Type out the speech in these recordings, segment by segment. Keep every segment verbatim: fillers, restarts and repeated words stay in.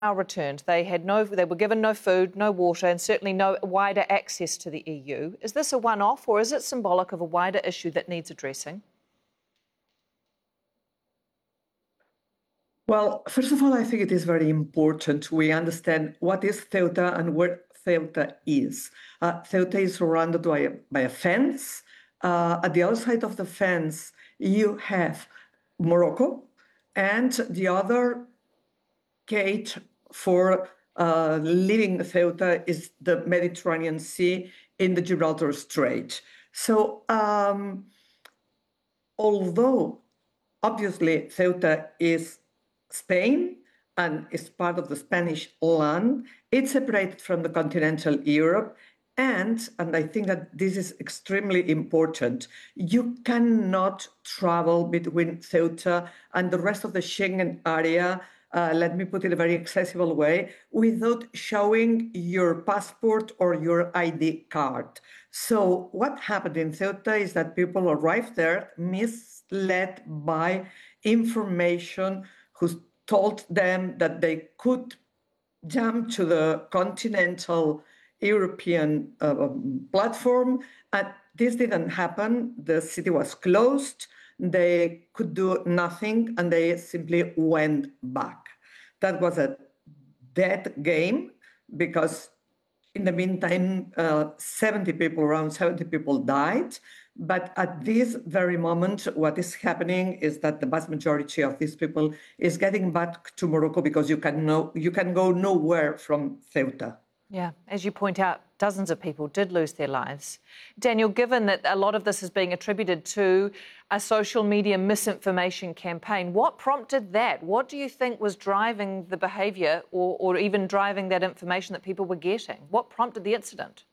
returned. They had no, they were given no food, no water, and certainly no wider access to the E U. Is this a one-off, or is it symbolic of a wider issue that needs addressing? Well, first of all, I think it is very important we understand what is Ceuta and where Ceuta is. Uh, Ceuta is surrounded by a, by a fence. Uh, at the other side of the fence, you have Morocco, and the other gate for uh, leaving Ceuta is the Mediterranean Sea in the Gibraltar Strait. So um, although obviously Ceuta is Spain and is part of the Spanish land, it's separated from the continental Europe. And, and I think that this is extremely important, you cannot travel between Ceuta and the rest of the Schengen area, uh, let me put it in a very accessible way, without showing your passport or your I D card. So what happened in Ceuta is that people arrived there misled by information who told them that they could jump to the continental European uh, platform, and this didn't happen. The city was closed, they could do nothing, and they simply went back. That was a dead game, because in the meantime, uh, seventy people, around seventy people died. But at this very moment, what is happening is that the vast majority of these people is getting back to Morocco, because you can no, you can go nowhere from Ceuta. Yeah, as you point out, dozens of people did lose their lives. Daniel, given that a lot of this is being attributed to a social media misinformation campaign, what prompted that? What do you think was driving the behaviour, or, or even driving that information that people were getting? What prompted the incident?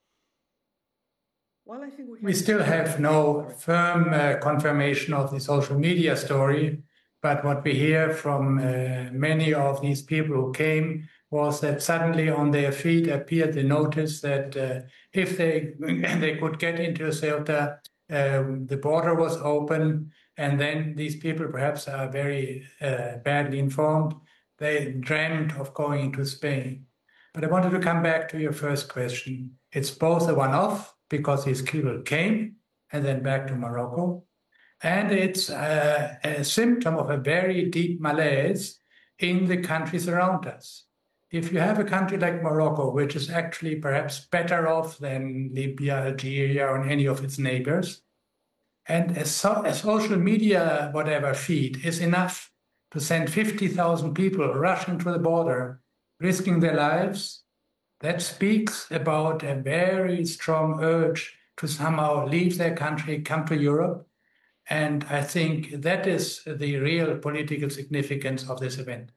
Well, I think we, we still have no firm uh, confirmation of the social media story, but what we hear from uh, many of these people who came was that suddenly on their feed appeared the notice that uh, if they they could get into Ceuta, uh, the border was open, and then these people perhaps are very uh, badly informed. They dreamt of going into Spain. But I wanted to come back to your first question. It's both a one-off, because these people came and then back to Morocco, and it's uh, a symptom of a very deep malaise in the countries around us. If you have a country like Morocco, which is actually perhaps better off than Libya, Algeria, or any of its neighbors, and a, so, a social media whatever feed is enough to send fifty thousand people rushing to the border, risking their lives, that speaks about a very strong urge to somehow leave their country, come to Europe. And I think that is the real political significance of this event.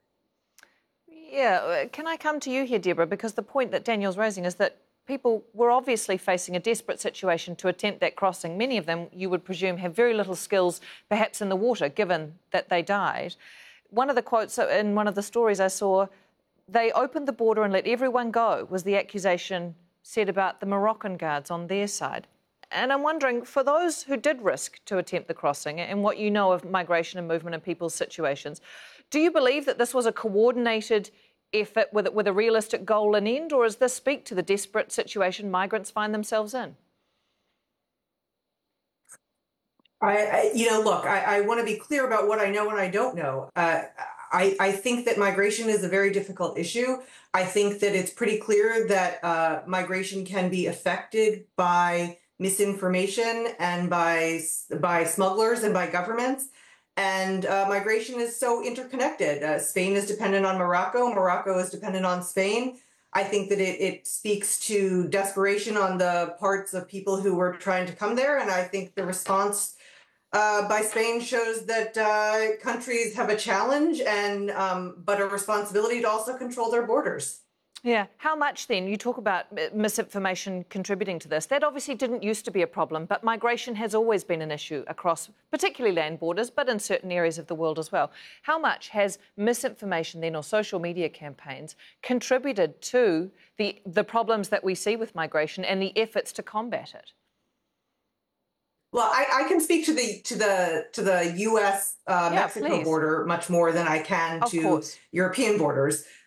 Yeah, can I come to you here, Deborah? Because the point that Daniel's raising is that people were obviously facing a desperate situation to attempt that crossing. Many of them, you would presume, have very little skills, perhaps in the water, given that they died. One of the quotes in one of the stories I saw, they opened the border and let everyone go, was the accusation said about the Moroccan guards on their side. And I'm wondering, for those who did risk to attempt the crossing and what you know of migration and movement and people's situations, do you believe that this was a coordinated effort with, with a realistic goal and end, or does this speak to the desperate situation migrants find themselves in? I, I you know, look, I, I want to be clear about what I know and I don't know. Uh, I, I think that migration is a very difficult issue. I think that it's pretty clear that uh, migration can be affected by misinformation and by by smugglers and by governments. And uh, migration is so interconnected. Uh, Spain is dependent on Morocco. Morocco is dependent on Spain. I think that it, it speaks to desperation on the parts of people who were trying to come there. And I think the response uh, by Spain shows that uh, countries have a challenge and um, but a responsibility to also control their borders. Yeah. How much then? You talk about misinformation contributing to this. That obviously didn't used to be a problem, but migration has always been an issue across particularly land borders, but in certain areas of the world as well. How much has misinformation then, or social media campaigns, contributed to the, the problems that we see with migration and the efforts to combat it? Well, I, I can speak to the to the to the U S uh, yeah, Mexico please. border much more than I can of to course. European borders.